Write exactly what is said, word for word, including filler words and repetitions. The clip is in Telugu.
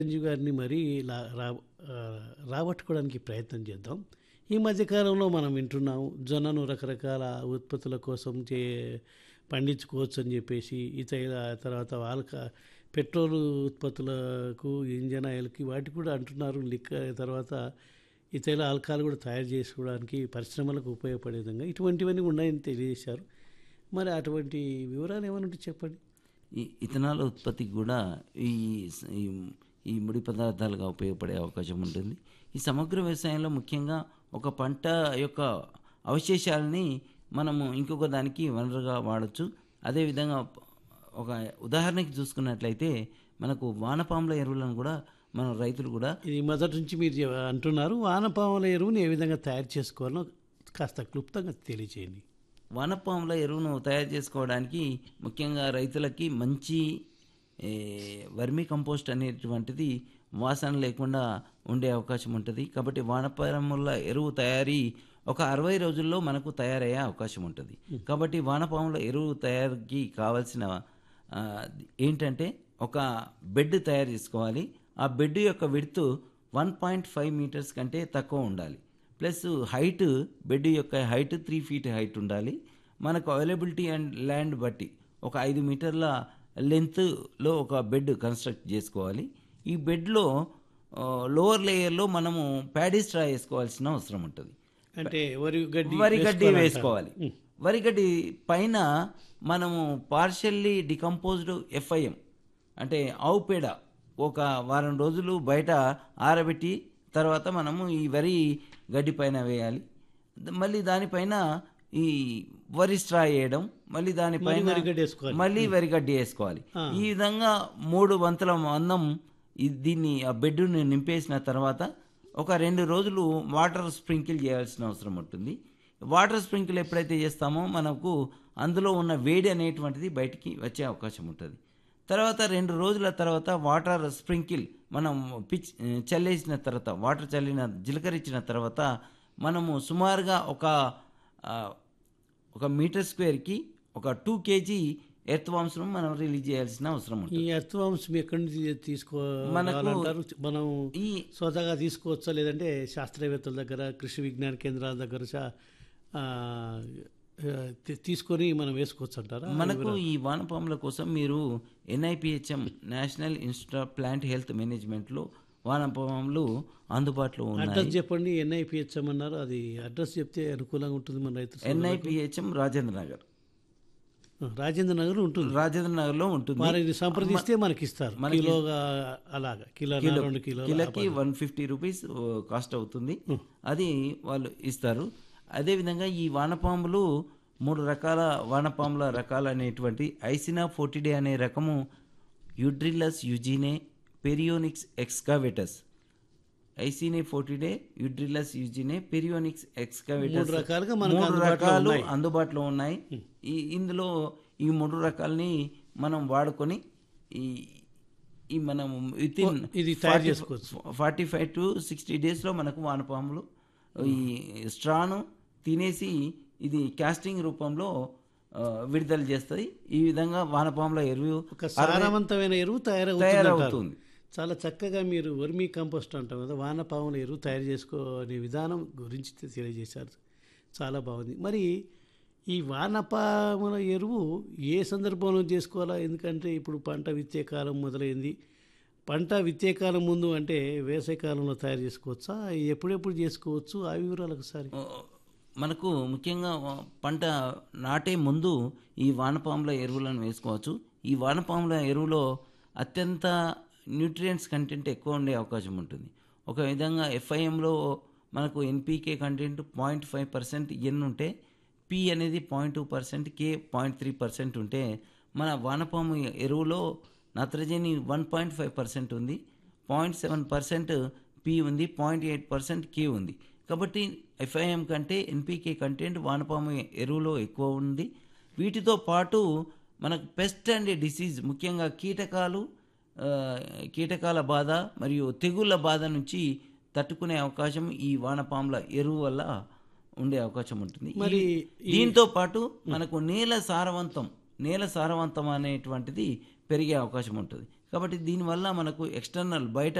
చిరంజీవి గారిని మరీ లా రా ఆహ్, రాబట్టుకోవడానికి ప్రయత్నం చేద్దాం. ఈ మధ్య కాలంలో మనం వింటున్నాం జొన్నను రకరకాల ఉత్పత్తుల కోసం చే పండించుకోవచ్చని చెప్పేసి ఇతర తర్వాత ఆల్క పెట్రోల్ ఉత్పత్తులకు, ఇంజన్ ఆయిల్‌కి వాటికి కూడా అంటున్నారు. లిక్క తర్వాత ఇతర ఆల్కహాల్ కూడా తయారు చేసుకోవడానికి పరిశ్రమలకు ఉపయోగపడే విధంగా ఇటువంటివన్నీ ఉన్నాయని తెలియజేశారు. మరి అటువంటి వివరాలు ఏమైనా ఉంటే చెప్పండి? ఈ ఇథనాల్ ఉత్పత్తికి కూడా ఈ స- ఈ ఈ ముడి పదార్థాలుగా ఉపయోగపడే అవకాశం ఉంటుంది. ఈ సమగ్ర వ్యవసాయంలో ముఖ్యంగా ఒక పంట యొక్క అవశేషాలని మనము ఇంకొక దానికి వనరుగా వాడచ్చు. అదేవిధంగా ప- ఒక ఉదాహరణకి చూసుకున్నట్లయితే మనకు వానపాముల ఎరువులను కూడా మన రైతులు కూడా ఇది మొదటి నుంచి మీరు చె- అంటున్నారు. వానపాముల ఎరువుని ఏ విధంగా తయారు చేసుకోవాలో కాస్త క్లుప్తంగా తెలియచేయండి. వానపాముల ఎరువును తయారు చేసుకోవడానికి ముఖ్యంగా రైతులకి మంచి ఏ, వర్మీ కంపోస్ట్ అనేటువంటిది వాసన లేకుండా ఉండే అవకాశం ఉంటుంది. కాబట్టి వానపాముల ఎరువు తయారీ ఒక అరవై రోజుల్లో మనకు తయారయ్యే అవకాశం ఉంటుంది. కాబట్టి వానపాముల ఎరువు తయారీకి కావాల్సిన ఆ, ఏంటంటే ఒక బెడ్ తయారు చేసుకోవాలి. ఆ బెడ్ యొక్క width one point five metres కంటే తక్కువ ఉండాలి. ప్లస్ హైట్ బెడ్ యొక్క హైట్ త్రీ ఫీట్ హైట్ ఉండాలి. మనకు అవైలబిలిటీ అండ్ ల్యాండ్ బట్టి ఒక ఐదు మీటర్ల లెంత్లో ఒక బెడ్ కన్స్ట్రక్ట్ చేసుకోవాలి. ఈ బెడ్లో లోవర్ లేయర్లో మనము ప్యాడీ స్ట్రా వేసుకోవాల్సిన అవసరం ఉంటుంది. అంటే వరి గడ్డి వరి గడ్డి వేసుకోవాలంటారు. వేసుకోవాలి. వరి గడ్డి పైన మనము పార్షల్లీ డికంపోజ్డ్ ఎఫ్ఐఎం అంటే ఆవు పేడ ఒక వారం రోజులు బయట ఆరబెట్టి తర్వాత మనము ఈ వరి గడ్డి పైన వేయాలి. మళ్ళీ దానిపైన ఈ వరి స్ట్రా వేయడం, మళ్ళీ దానిపైన వరి గడ్డి వేసుకోవాలి. మళ్ళీ వరి గడ్డి వేసుకోవాలి. ఈ విధంగా మూడు వంతుల మందం ఈ- దీన్ని ఆ బెడ్ని నింపేసిన తర్వాత ఒక రెండు రోజులు వాటర్ స్ప్రింకిల్ చేయాల్సిన అవసరం ఉంటుంది. వాటర్ స్ప్రింకిల్ ఎప్పుడైతే చేస్తామో మనకు అందులో ఉన్న వేడి అనేటువంటిది బయటికి వచ్చే అవకాశం ఉంటుంది. తర్వాత రెండు రోజుల తర్వాత వాటర్ స్ప్రింకిల్ మనం పిచ్ చల్లేసిన తర్వాత వాటర్ చల్లిన జీలకరించిన తర్వాత మనము సుమారుగా ఒక ఆ, ఒక మీటర్ స్క్వేర్కి ఒక టూ కేజీ ఎర్త్ వామ్స్ను మనం రిలీజ్ చేయాల్సిన అవసరం ఈ ఉంటుంది. అత్వాంశం ఎక్కడి నుంచి తీసుకోవాలంటారు? మనం ఈ స్వతహాగా తీసుకోవచ్చా, లేదంటే శాస్త్రవేత్తల దగ్గర, కృషి విజ్ఞాన కేంద్రాల దగ్గర చా- ఆ, తీ- తీసుకొని మనం వేసుకోవచ్చు అంటారా? మనకు ఈ వానపాముల కోసం మీరు NIPHM national institute of plant health మేనేజ్మెంట్లో వానపాములు అందుబాటులో ఉన్నాయి. అడ్రస్ చెప్పండి. ఎన్ఐపిహెచ్ఎం అన్నారు, అది అడ్రస్ చెప్తే అనుకూలంగా ఉంటుంది మన రైతు సోదరులకు. ఎన్ఐపిహెచ్ఎం రాజేంద్ర నగర్ రాజేంద్ర నగర్ ఉంటుంది. రాజేంద్ర నగర్లో ఉంటుంది. వారిని సంప్రదిస్తే మనకి ఇస్తారు. మనకి- కిలోగా అలాగా కిలో కిలో- రెండు కిలో కిలోకి వన్ ఫిఫ్టీ రూపీస్ కాస్ట్ అవుతుంది. అది వాళ్ళు ఇస్తారు. అదేవిధంగా ఈ వానపాములు మూడు రకాల వానపాముల రకాలు అనేటువంటి ఐసినా ఫోర్టిడే అనే రకము, యుడ్రిల్లస్ యుజినే, పెరియోనిక్స్ ఎక్స్కావేటస్. ఐసినే ఫోర్టిడే, యుడ్రిల్లస్ యుజినే, పెరియోనిక్స్ ఎక్స్కావేటస్ మూడు రకాలుగా మనకు మూడు అందుబాటులో రకాలు ఉన్నాయి. అందుబాటులో ఉన్నాయి. ఈ ఇందులో ఈ మూడు రకాలని మనం వాడుకొని ఈ ఈ మనం విత్ ఇన్ ఇది తయారు చేసుకోవచ్చు. ఫార్టీ ఫైవ్ టు సిక్స్టీ డేస్లో మనకు వానపాములు ఈ స్ట్రాను తినేసి ఇది క్యాస్టింగ్ రూపంలో ఆ, విడుదల చేస్తుంది. ఈ విధంగా వానపాముల ఎరువు ఒక సారవంతమైన ఎరువు తయారవుతుంది అంటారు. తయారవుతుంది. చాలా చక్కగా మీరు వర్మీ కంపోస్ట్ అంటాం కదా, వానపాముల ఎరువు తయారు చేసుకోనే విధానం గురించి తెలియజేశారు. చాలా బాగుంది. మరి ఈ వానపాముల ఎరువు ఏ సందర్భంలో చేసుకోవాలా? ఎందుకంటే ఇప్పుడు పంట విత్తే కాలం మొదలైంది. పంట విత్తే కాలం ముందు అంటే వేసవి కాలంలో తయారు చేసుకోవచ్చా? ఎప్పుడెప్పుడు చేసుకోవచ్చు? ఆ వివరాలు ఒకసారి. ఆ, మనకు ముఖ్యంగా పంట నాటే ముందు ఈ వానపాముల ఎరువులను వేసుకోవచ్చు. ఈ వానపాముల ఎరువులో అత్యంత న్యూట్రియంట్స్ కంటెంట్ ఎక్కువ ఉండే అవకాశం ఉంటుంది. ఒక విధంగా ఎఫ్ఐఎంలో మనకు NPK content point five percent ఎన్ ఉంటే, పి అనేది point two percent, K point three percent ఉంటే, మన వానపాము ఎరువులో నత్రజని వన్ పాయింట్ ఫైవ్ పర్సెంట్ ఉంది, పాయింట్ సెవెన్ పర్సెంట్ పి ఉంది, పాయింట్ ఎయిట్ పర్సెంట్ కే ఉంది. కాబట్టి ఎఫ్ఐఎం కంటే ఎన్పికే కంటెంట్ వానపాము ఎరువులో ఎక్కువ ఉంది. వీటితో పాటు మనకు పెస్ట్ అండ్ డిసీజ్, ముఖ్యంగా కీటకాలు ఆ, కీటకాల బాధ మరియు తెగుళ్ళ బాధ నుంచి తట్టుకునే అవకాశం ఈ వానపాముల ఎరువు వల్ల ఉండే అవకాశం ఉంటుంది. మరి ఈ- దీంతో పాటు మనకు నేల సారవంతం నేల సారవంతం అనేటువంటిది పెరిగే అవకాశం ఉంటుంది. కాబట్టి దీనివల్ల మనకు ఎక్స్టర్నల్ బయట